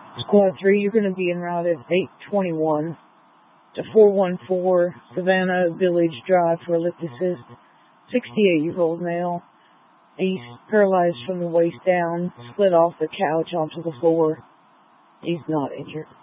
Squad 3, you're going to be en route at 821 to 414 Savannah Village Drive for a lift assist. 68-year-old male. He's paralyzed from the waist down, slid off the couch onto the floor. He's not injured.